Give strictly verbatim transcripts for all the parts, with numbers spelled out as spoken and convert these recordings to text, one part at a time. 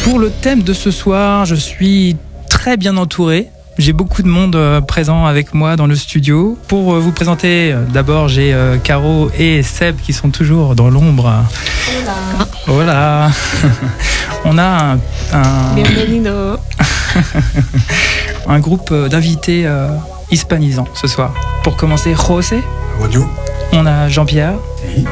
Pour le thème de ce soir, je suis très bien entouré. J'ai beaucoup de monde euh, présent avec moi dans le studio. Pour euh, vous présenter, euh, d'abord j'ai euh, Caro et Seb qui sont toujours dans l'ombre. Hola. Hola. On a un, un, Bienvenido. un groupe d'invités euh, hispanisants ce soir. Pour commencer, José. Bonjour. On a Jean-Pierre. Oui.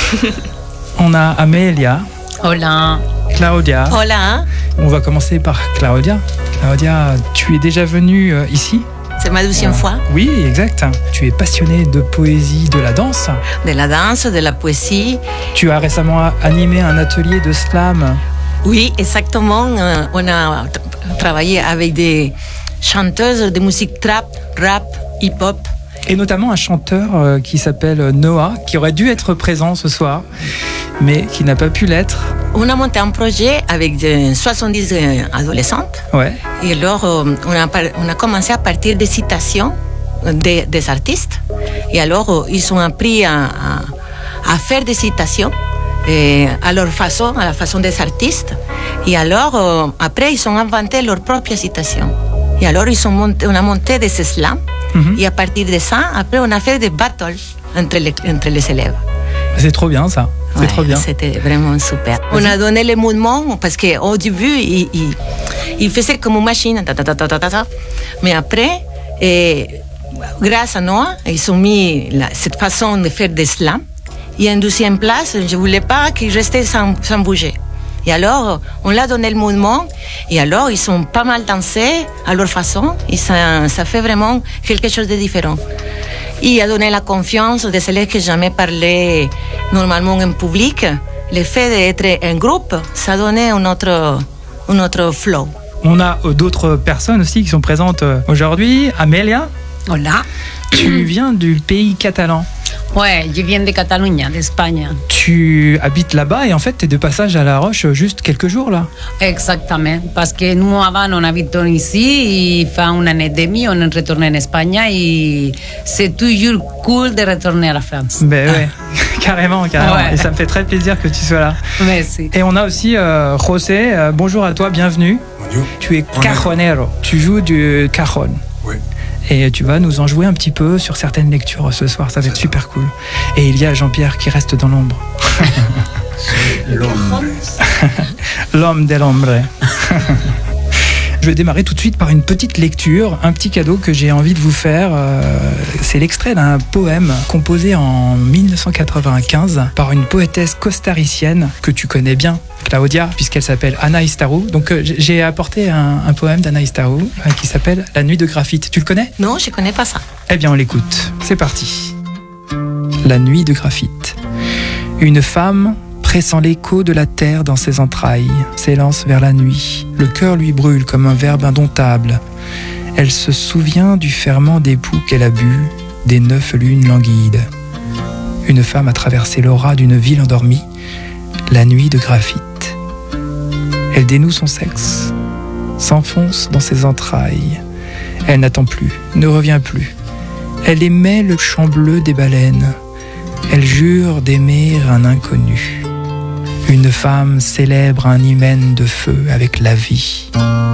On a Amelia. Hola. Claudia. Hola. On va commencer par Claudia. Claudia, tu es déjà venue euh, ici ? C'est ma deuxième Euh, fois. Oui, exact. Tu es passionnée de poésie, de la danse. De la danse, de la poésie. Tu as récemment animé un atelier de slam. Oui, exactement. Euh, on a t- travaillé avec des chanteuses de musique trap, rap, hip-hop. Et notamment un chanteur euh, qui s'appelle Noah, qui aurait dû être présent ce soir, mais qui n'a pas pu l'être. On a monté un projet avec de soixante-dix euh, adolescentes. Ouais. Et alors, euh, on, a, par- on a commencé à partir des citations des, des artistes. Et alors, euh, ils ont appris à, à, à faire des citations et à leur façon, à la façon des artistes. Et alors, euh, après, ils ont inventé leurs propres citations. Et alors, ils ont monté, on a monté des slams. Mhm. Et à partir de ça, après, on a fait des battles entre les, entre les élèves. C'est trop bien ça. C'est Ouais, trop bien. C'était vraiment super. On a donné les mouvements parce qu'au début, il, il, il faisait comme une machine. Ta, ta, ta, ta, ta, ta. Mais après, et, grâce à Noah, ils ont mis la, cette façon de faire des slams. Et en deuxième place, je ne voulais pas qu'ils restaient sans, sans bouger. Et alors, on leur a donné le mouvement. Et alors, ils ont pas mal dansé à leur façon. Et ça, ça fait vraiment quelque chose de différent. Et a donné la confiance des élèves qui jamais parlaient normalement en public. Le fait d'être un groupe, ça a donné un autre, un autre flow. On a euh, d'autres personnes aussi qui sont présentes euh, aujourd'hui. Amelia, Hola. tu viens du pays catalan. Ouais, je viens de Catalunya, d'Espagne. Tu habites là-bas et en fait, tu es de passage à La Roche juste quelques jours là. Exactement, parce que nous avant on habitons ici et fait un an et demi on est retourné en Espagne et c'est toujours cool de retourner à la France. Ben ouais, carrément, carrément. Ouais. Et ça me fait très plaisir que tu sois là. Merci. Et on a aussi euh, José. Euh, bonjour à toi, bienvenue. Bonjour. Tu es On est- cajonero. Tu joues du cajon. Oui. Et tu vas nous en jouer un petit peu sur certaines lectures ce soir. Ça va être super cool. Et il y a Jean-Pierre qui reste dans l'ombre. C'est l'homme. L'homme de l'ombre. Je vais démarrer tout de suite par une petite lecture, un petit cadeau que j'ai envie de vous faire. Euh, c'est l'extrait d'un poème composé en dix-neuf cent quatre-vingt-quinze par une poétesse costaricienne que tu connais bien, Claudia, puisqu'elle s'appelle Anaïs Tarou. Donc euh, j'ai apporté un, un poème d'Anaïs Tarou euh, qui s'appelle La nuit de graphite. Tu le connais ? Non, je ne connais pas ça. Eh bien, on l'écoute. C'est parti. La nuit de graphite. Une femme, pressant l'écho de la terre dans ses entrailles, s'élance vers la nuit. Le cœur lui brûle comme un verbe indomptable. Elle se souvient du ferment des poux qu'elle a bu, des neuf lunes languides. Une femme a traversé l'aura d'une ville endormie, la nuit de graphite. Elle dénoue son sexe, s'enfonce dans ses entrailles. Elle n'attend plus, ne revient plus. Elle émet le chant bleu des baleines. Elle jure d'aimer un inconnu. Une femme célèbre un hymen de feu avec la vie.